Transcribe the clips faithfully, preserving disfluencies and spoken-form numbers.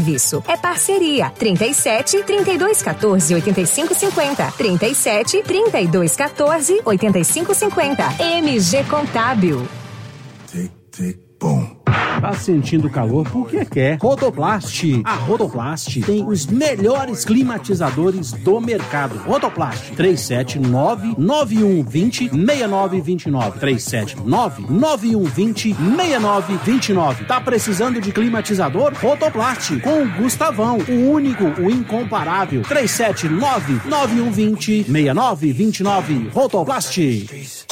serviço. É parceria. trinta e sete, trinta e dois, quatorze, oitenta e cinco, cinquenta. trinta e sete, trinta e dois, quatorze, oitenta e cinco, cinquenta. M G Contábil. Tic, tic, boom. Tá sentindo calor porque quer. Rotoplast. A Rotoplast tem os melhores climatizadores do mercado. Rotoplast. três sete nove, nove um dois zero, seis nove dois nove. três sete nove, nove um dois zero, seis nove dois nove. Tá precisando de climatizador? Rotoplast. Com o Gustavão. O único, o incomparável. três sete nove, nove um dois zero, seis nove dois nove. Rotoplast.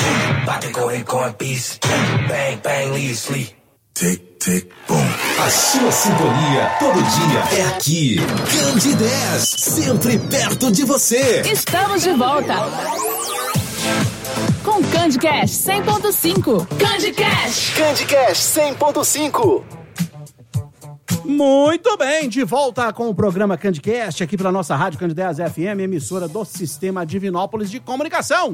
Tic, tic, boom. A sua sintonia todo dia é aqui. Candidez, sempre perto de você. Estamos de volta com Candicast cem ponto cinco. Candicast. Candicast cem ponto cinco. Muito bem, de volta com o programa Candicast aqui pela nossa rádio Candidez F M, emissora do Sistema Divinópolis de Comunicação.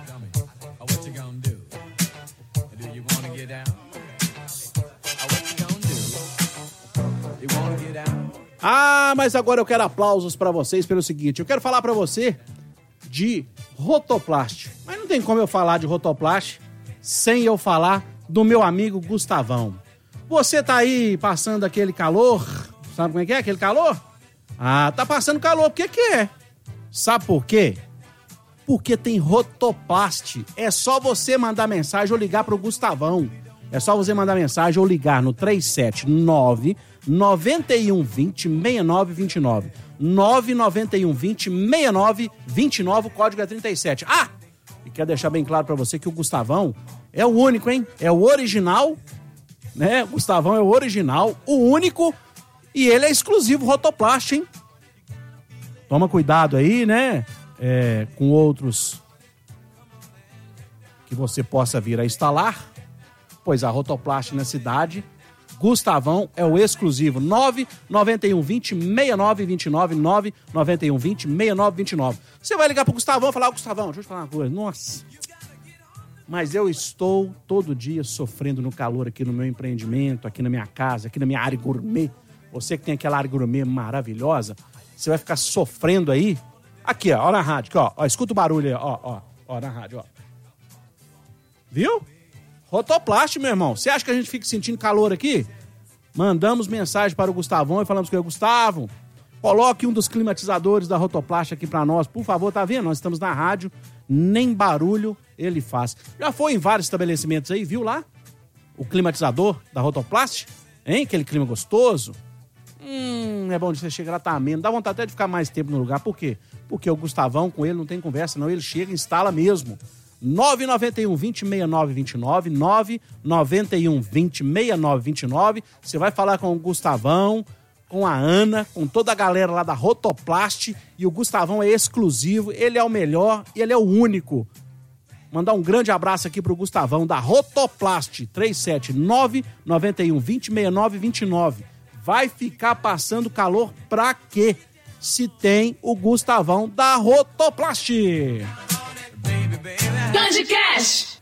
Ah, mas agora eu quero aplausos pra vocês pelo seguinte, eu quero falar pra você de Rotoplast. Mas não tem como eu falar de Rotoplast sem eu falar do meu amigo Gustavão. Você tá aí passando aquele calor, sabe como é que é aquele calor? Ah, tá passando calor, por que que é? Sabe por quê? Porque tem Rotoplast. É só você mandar mensagem ou ligar pro Gustavão. É só você mandar mensagem ou ligar no três sete nove, nove um dois zero, seis nove dois nove. nove nove um dois zero, seis nove dois nove, o código é trinta e sete. Ah! E quero deixar bem claro pra você que o Gustavão é o único, hein? É o original, né? O Gustavão é o original, o único, e ele é exclusivo Rotoplast, hein? Toma cuidado aí, né? É, com outros que você possa vir a instalar, pois a Rotoplast na cidade, Gustavão é o exclusivo. nove nove um dois zero, seis nove dois nove. nove nove um dois zero, seis nove dois nove. Você vai ligar pro Gustavão e falar, oh, Gustavão, deixa eu te falar uma coisa. Nossa, mas eu estou todo dia sofrendo no calor aqui no meu empreendimento, aqui na minha casa, aqui na minha área gourmet. Você que tem aquela área gourmet maravilhosa, você vai ficar sofrendo aí. Aqui, ó, ó na rádio, aqui, ó, ó, escuta o barulho aí, ó, ó, ó, na rádio, ó. Viu? Rotoplast, meu irmão. Você acha que a gente fica sentindo calor aqui? Mandamos mensagem para o Gustavão e falamos com ele, Gustavo, coloque um dos climatizadores da Rotoplast aqui para nós, por favor, tá vendo? Nós estamos na rádio, nem barulho ele faz. Já foi em vários estabelecimentos aí, viu lá? O climatizador da Rotoplast, hein? Aquele clima gostoso. Hum, é bom de você chegar lá, tá ameno. Dá vontade até de ficar mais tempo no lugar. Por quê? Porque o Gustavão, com ele, não tem conversa, não. Ele chega e instala mesmo. nove nove um dois zero, seis nove dois nove, nove nove um dois zero, seis nove dois nove. Você vai falar com o Gustavão, com a Ana, com toda a galera lá da Rotoplast, e o Gustavão é exclusivo, ele é o melhor e ele é o único. Mandar um grande abraço aqui pro Gustavão da Rotoplast, três sete nove, nove um dois zero, seis nove dois nove. Vai ficar passando calor pra quê? Se tem o Gustavão da Rotoplast. Candicast.